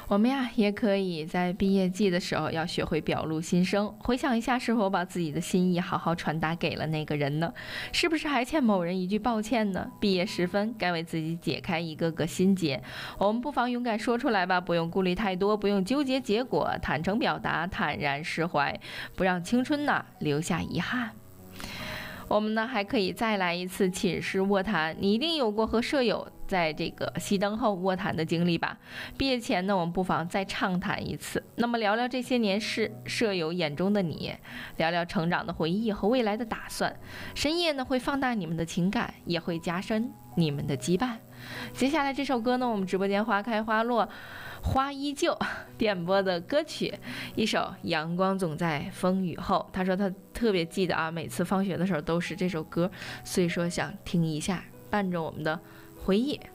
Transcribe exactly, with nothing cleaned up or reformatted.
我们呀，也可以在毕业季的时候要学会表露心声，回想一下是否把自己的心意好好传达给了那个人呢？是不是还欠某人一句抱歉呢？毕业时分，该为自己解开一个个心结，我们不妨勇敢说出来吧，不用顾虑太多，不用纠结结果，坦诚表达，坦然释怀，不让青春呐留下遗憾。我们呢还可以再来一次寝室卧谈，你一定有过和舍友在这个熄灯后卧谈的经历吧？毕业前呢，我们不妨再畅谈一次。那么聊聊这些年是舍友眼中的你，聊聊成长的回忆和未来的打算。深夜呢会放大你们的情感，也会加深你们的羁绊。接下来这首歌呢，我们直播间花开花落花依旧点播的歌曲，一首《阳光总在风雨后》。他说他特别记得啊，每次放学的时候都是这首歌，所以说想听一下，伴着我们的回忆